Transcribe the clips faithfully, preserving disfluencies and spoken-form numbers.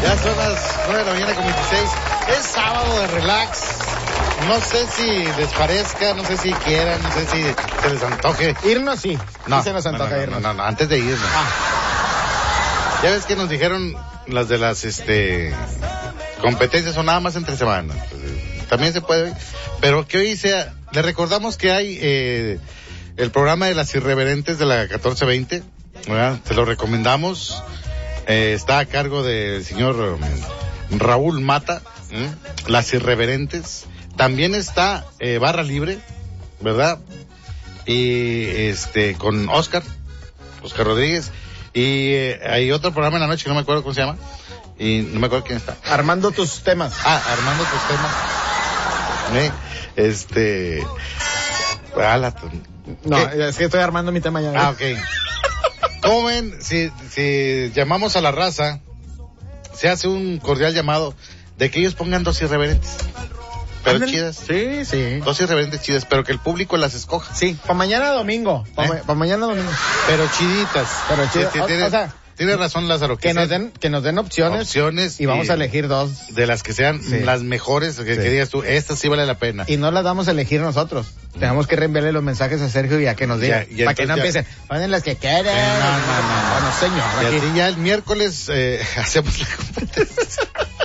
Ya son las nueve de la mañana con veintiséis. Es sábado de relax. No sé si les parezca, no sé si quieran, no sé si se les antoje. Irnos sí. No, sí se nos antoja no, no, irnos. no, no, no, antes de irnos. Ah. Ya ves que nos dijeron las de las este competencias son nada más entre semanas. También se puede, pero que hoy sea, le recordamos que hay eh, el programa de las irreverentes de la catorce veinte, ¿verdad? Se lo recomendamos. Eh, está a cargo del señor um, Raúl Mata, ¿eh? Las irreverentes. También está eh, Barra Libre, ¿verdad? Y este con Oscar, Oscar Rodríguez. Y eh, hay otro programa en la noche que no me acuerdo cómo se llama. Y no me acuerdo quién está. Armando tus temas. Ah, Armando tus temas. ¿Eh? Este... Ah, la... No, ¿Qué? Es que estoy armando mi tema ya. Ah, ok. ¿Cómo ven? Si, si llamamos a la raza, se hace un cordial llamado de que ellos pongan dos irreverentes. Pero ¿anden? Chidas. Sí, sí. Dos irreverentes chidas, pero que el público las escoja. Sí, para mañana domingo. Para ¿Eh? pa mañana domingo. Pero chiditas. Pero chidas. Sí, sí, tiene, o sea, tiene razón Lázaro. Que, que nos den, que nos den opciones. Opciones. Y vamos y a elegir dos. De las que sean sí. las mejores, que, sí. que digas tú, esta sí vale la pena. Y no las vamos a elegir nosotros. Mm. Tenemos que reenviarle los mensajes a Sergio y a que nos diga. Para que no ya... empiecen, ponen las que quieran. Eh, no, no, no. Bueno, señor. Y aquí. Así ya el miércoles eh, hacemos la competencia.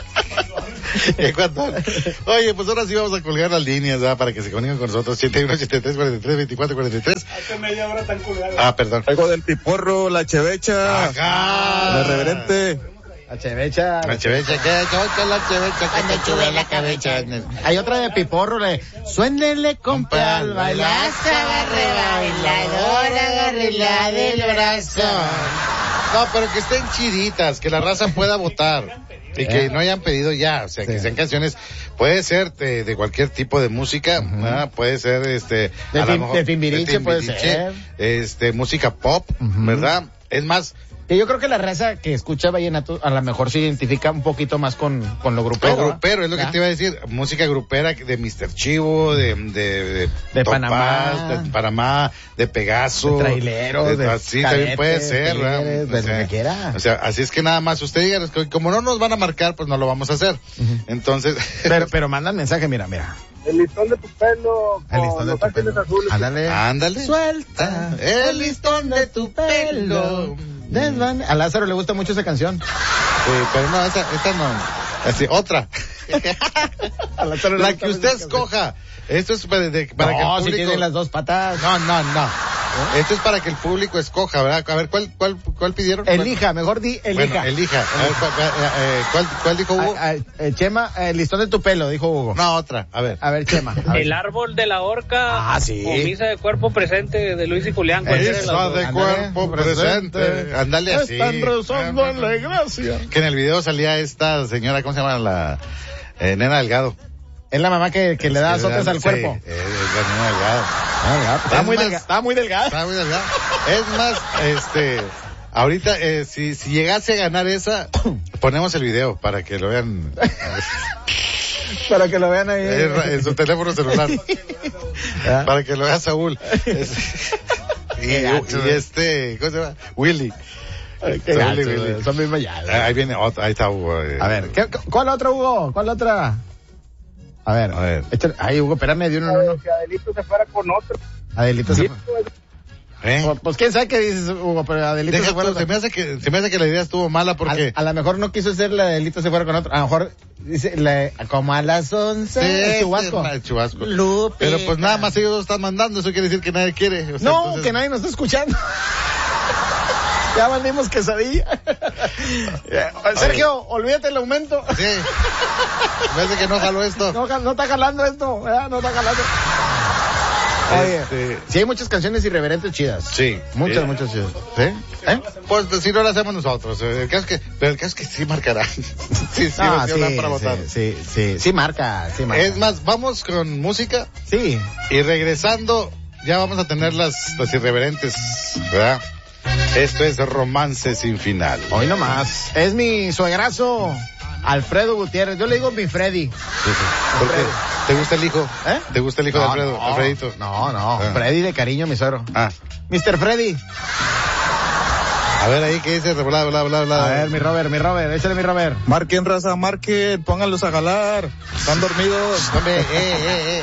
Oye, pues ahora sí vamos a colgar las líneas, ¿verdad? Para que se comuniquen con nosotros. ochenta y uno, ochenta y tres, cuarenta y tres, veinticuatro, cuarenta y tres. Hace media hora están colgados. Ah, perdón. Algo del piporro, la chevecha. Ajá. La reverente. La chevecha. La chevecha, ¿qué? ¿Qué la chevecha? Que te chube la cabeza. Hay otra de piporro, le suénele, compa, al bailar. Agarre bailadora, agárrela del brazo. No, pero que estén chiditas, que la raza pueda votar. Y que no hayan pedido ya, o sea, sí. que sean canciones, puede ser de, de cualquier tipo de música, uh-huh. ¿verdad? Puede ser, este... De, a fin, mejor, de Timbiriche puede ser. Este, música pop, uh-huh. ¿verdad? Es más... Que yo creo que la raza que escucha vallenato a lo mejor se identifica un poquito más con, con lo grupero. Lo grupero, ¿no? Es lo ¿ya? que te iba a decir. Música grupera de mister Chivo, de... De, de, de Panamá. De Panamá, de Pegaso. De Trailero, de... de sí, también puede ser, ¿verdad? De lo que quiera. O sea, así es que nada más usted diga, como no nos van a marcar, pues no lo vamos a hacer. Uh-huh. Entonces... Pero, pero mandan mensaje, mira, mira. El listón de tu pelo. El listón de tu pelo. Azules. Ándale. Ándale. Suelta el listón de tu pelo. Desvan... A Lázaro le gusta mucho esa canción. Sí, pero no, esa, esta no. Así, otra. A Lázaro la que usted escoja. Esto es para, de, para no, que el público... si tiene las dos patas. No, no, no. ¿Eh? Esto es para que el público escoja, ¿verdad? A ver, ¿cuál, cuál, cuál pidieron? Elija, mejor di elija. Bueno, elija. A ver, ¿cuál, cuál, cuál dijo Hugo? A, a, Chema, el listón de tu pelo, dijo Hugo. No, otra. A ver. A ver, Chema. A ver. El árbol de la horca. Ah, sí. O misa de cuerpo presente de Luis y Julián. Misa de cuerpo presente. presente. Andale así. Están rezando en la iglesia. Que en el video salía esta señora, ¿cómo se llama? La eh, Nena Delgado. Es la mamá que, que le da azotes al sí, cuerpo. Es la Nena Delgado. Ah, está, muy delga, está muy delgada. Está muy delgada. Es más, este, ahorita, eh, si, si llegase a ganar esa, ponemos el video para que lo vean. Para que lo vean ahí. En, en su teléfono celular. ¿Ah? Para que lo vea Saúl. y, y este, ¿cómo se llama? Willy. Qué gacho, Willy, Willy. Son mismas ya. Ahí viene otra, ahí está Hugo. Eh. A ver, ¿qué, ¿cuál otra, Hugo? ¿Cuál otra? A ver, a ver. Este, ay, Hugo, espérame, de uno en uno. Si Adelito se fuera con otro. Adelito se fue. ¿Eh? Pues, pues quién sabe qué dices, Hugo, pero Adelito Deja se fuera. Tú, se me hace que, se me hace que la idea estuvo mala porque. A, a lo mejor no quiso ser la Adelito se fuera con otro. A lo mejor dice, la, como a las once. Sí, el chubasco. El chubasco. Lupe. Pero pues nada más ellos dos están mandando, eso quiere decir que nadie quiere. O sea, no, entonces... que nadie nos está escuchando. Ya vendimos quesadilla. Sergio, olvídate el aumento. Sí. Me hace que no jaló esto. No, no está jalando esto, ¿verdad? No está jalando. Oye, este... sí hay muchas canciones irreverentes chidas. Sí. Muchas, eh, muchas chidas. ¿Sí? ¿Eh? Pues si no lo hacemos nosotros. El caso es que, pero el caso es que sí marcará. sí, sí, ah, sí, sí, para votar. Sí, sí, sí, sí marca, sí marca. Es más, vamos con música. Sí. Y regresando, ya vamos a tener las, las irreverentes, ¿verdad? Esto es Romance Sin Final. Hoy nomás. Es mi suegrazo, Alfredo Gutiérrez. Yo le digo mi Freddy. Sí, sí. ¿Por qué? ¿Te gusta el hijo? ¿Eh? ¿Te gusta el hijo no, de Alfredo? No, Alfredito. No, no. Ah. Freddy de cariño, mi suegro. Ah. mister Freddy. A ver ahí qué dice, bla, bla, bla, bla. A ver, mi Robert, mi Robert, échale mi Robert. Marquen, raza, marquen, pónganlos a jalar. Están dormidos. Hombre, eh, eh, eh.